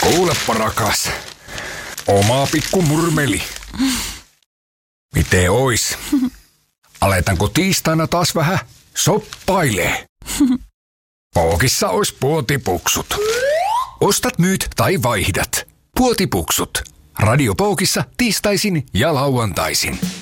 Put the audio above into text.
Kuuleppa rakas, oma pikku murmeli. Miten ois? Aletanko tiistaina taas vähän soppailee? Pookissa ois puotipuksut. Ostat, myyt tai vaihdat. Puotipuksut. Radio Pookissa tiistaisin ja lauantaisin.